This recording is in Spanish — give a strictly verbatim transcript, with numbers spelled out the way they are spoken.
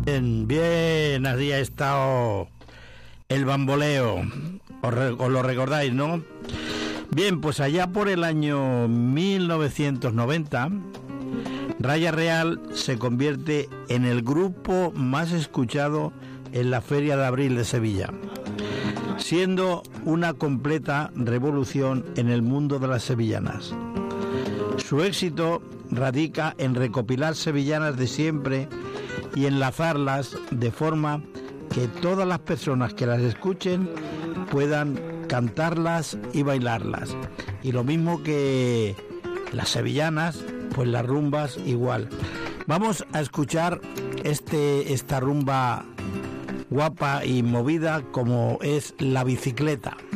Bien, bien, así ha estado el bamboleo, os, re, os lo recordáis, ¿no? Bien, pues allá por el año mil novecientos noventa, Raya Real se convierte en el grupo más escuchado en la Feria de Abril de Sevilla, siendo una completa revolución en el mundo de las sevillanas. Su éxito radica en recopilar sevillanas de siempre y enlazarlas de forma que todas las personas que las escuchen puedan cantarlas y bailarlas. Y lo mismo que las sevillanas, pues las rumbas igual. Vamos a escuchar este, esta rumba guapa y movida como es La Bicicleta.